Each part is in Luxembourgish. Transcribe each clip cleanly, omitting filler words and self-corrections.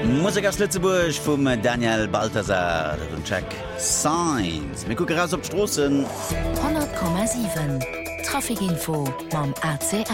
Musik aus Lützeburg vom Daniel Balthasar und Check Signs. Wir gucken raus auf die Straßen. 100,7 Trafikinfo beim ACL.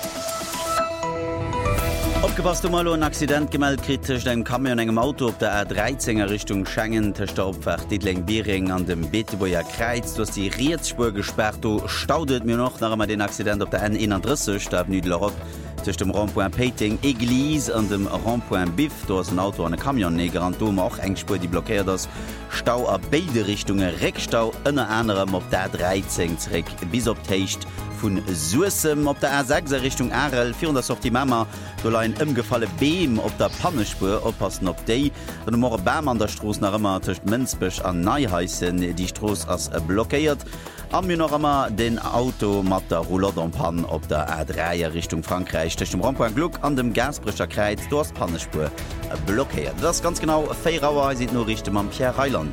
Aufgepasst, du mal ein Accident gemeldet kritisch einem Camion und einem Auto auf der A13er Richtung Schengen, der Staubfach Dietling-Biering an dem Betebuer Kreuz. Du hast die Riedspur gesperrt, du staudet mir noch nach einmal den Accident auf der N31, der Avenue de l'Europe. Zwischen dem Rond-Point Peting Église und dem Rond-Point Biff, da ist ein Auto und ein Camion neger und da auch eine Spur, die blockiert das. Stau auf beide Richtungen, Rückstau, unter anderem auf der A13 zurück bis auf die Hecht von Sussem, auf der A6 Richtung Arel, 400 Sortiment, da ein umgefallen Beam auf der Pannenspur, aufpassen auf die. Dann morgen Bäm an der Straße noch immer zwischen Münzbüsch und Neuheißen, die Straße ist blockiert. Am mir noch einmal den Auto mit der Roulotte en Panne auf der A3 Richtung Frankreich. Zwischen dem Rond-Point Gluck an dem Gasbrecher Kreuz, du hast Pannenspur blockiert. Das ist ganz genau 4 Uhr, sieht nur richtig am Pierre Heiland.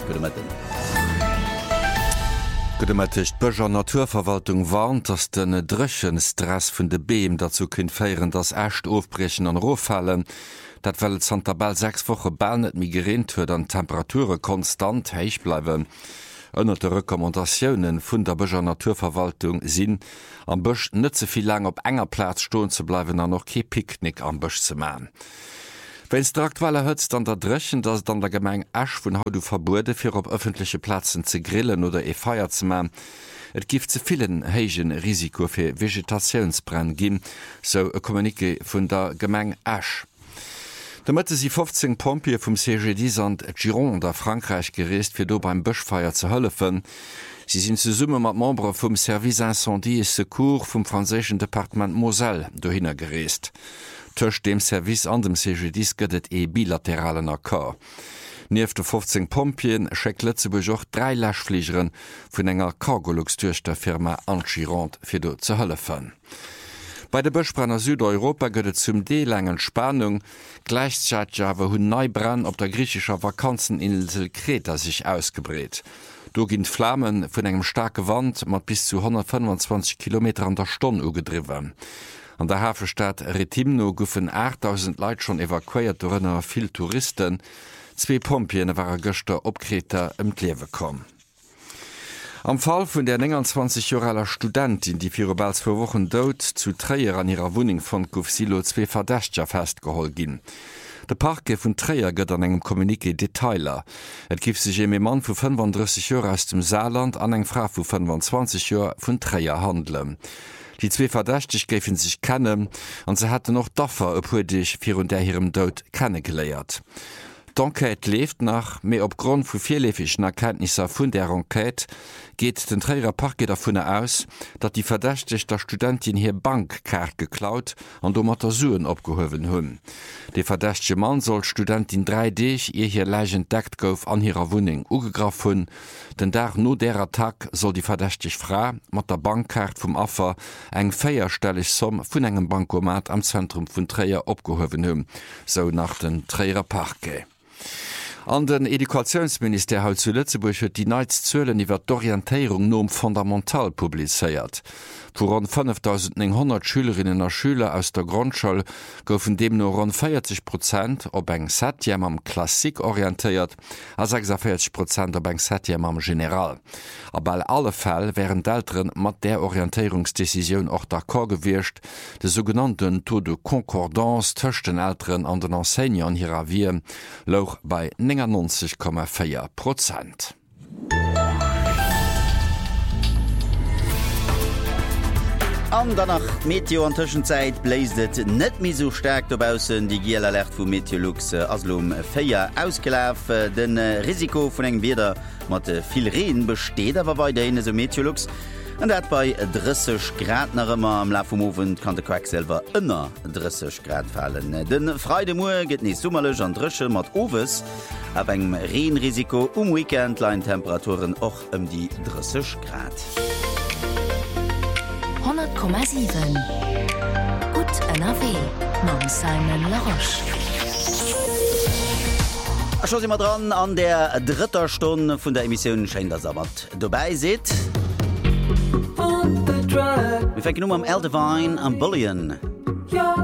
Gudematicht Böger Naturverwaltung warnt, dass den dröchen Stress vun de Beem dazu kind feieren, dass Ächt aufbrechen an Rohfallen. Dat weil Santa Bell 6 Wochen ball net mi gerent huet an Temperature konstant heich bleiwen. Ënner de Rekommandaioen vun der Böger Naturverwaltung sinn am Bëch net so viel lang op enger Platz stohn zu bleiwen an noch ke Picknick am Bëch ze maen. Wenns der aktuelle hëtzt an der Drëchen, dats dann der Gemeng Äsch vun haut du verbude fir op öffentliche Platzen ze grillen oder feier ze maen. Et gift ze vielen héigen Risiko fir Vegetationsbrenn ginn, so e Kommunike vun der Gemeng Äsch. Da möchte sie 15 Pompier vom CGD an Giron der Frankreich gereest, fir do beim Bëchfeier ze hëllefen. Sie sind ze Summe mat Membre vom Service Incendie et Secours vom franzischen Departement Moselle do hinner gereest. Tëcht dem Service an dem CGD gëtt bilateralen Akkor. Nieef de 15 Pompien scheckt Lützeburg auch 3 Lächfliegeren vun enger Cargolux-Tuerch der Firma Anchirant fir do ze hëllefen. Bei der Bëchbrenner Südeuropa gëtt zum deelengen Spannung gleichzeitig awer hunn Neibrenn op der griechischer Vakanzeninsel Kreta sich ausgebreet. Do ginnt Flammen vun engem starke Wand mat bis zu 125 km an der Stonne ugedriwen. An der Hafenstadt Retimno goufen 8000 Leiit schon evakuiert dorënner vill Touristen. 2 Pompien waren gëchter op Kreta ëmklewe kom. Am Fall vun der 29-jähriger Studentin, die für bald 2 Wochen dot zu Träier an ihrer Wohnung von Gufsilo 2 Verdächtger festgeholt gin. Der Parke vun Träier gëtt an engem Kommunike Detailer. Et gif sich e Mann vu 35 Jahre aus dem Saarland an eng Frau vu 25 Jahre vun Träier handle. Die 2 Verdächtig gefen sich kennen an se hatte noch daffer opuedig vir und der hirem Dod kennengeleiert. D'Enquête lebt nach, méi opgrund vu vielefischen Erkenntnisse vun der Enquête geht den Träger Parke davon aus, dat die Verdächtig der Studentin hier Bankkart geklaut an do mat der Suen opgehowen hunn. De verdächtige Mann soll Studentin 3D ihr hier leich entdeckt gouf an ihrer Wohnung ugegraf hunn, denn dar no der Attack soll die verdächtig Frau mat der Bankkart vum Affer eng feierstellig Somm vun engem Bankomat am Zentrum vun Träger opgehowen hunn, so nach den Träger Parke. An den Edukationsminister haut zu Lützeburg huet die Neizzuelen iwwer d'Orientéierung nom fundamental publizeiert. Vor rund 5.900 Schülerinnen und Schüler aus der Grundschule goufen dem nur rund 40% op eng Septième am Klassik orientiert, a 46% op eng Septième am General. Aber alle Fälle wären d'Eltern mat der Orientierungsdecision auch d'accord gewircht, de sogenannten Taux de Concordance tëcht den Eltern an den Enseignern hiervien loch bei 99,4%. An danach Meteo an Tëschenzeit bläiset net mi so stark dobausen die Giel Alert vu Meteorlux Aslum Féier ausgelaf. Den Risiko vun eng Weder mat viel Reen besteet awer bei der so Meteorlux. Und dat bei 30 Grad nach immer am Lauf vom Ofen kann der Quacksilver ënner 30 Grad fallen. Den Freitagmorgen geht nicht sommerlich an Drische mat Oves, aber engem Regenrisiko Weekend leien Temperaturen auch die 30 Grad. 100,7 Gut NRW Mam Simon Laroche. Schon sind wir dran an der 3. Stunde von der Emission Schein das Sabbat. Dabei seht wir fangen nur am Eldivine am Bullion.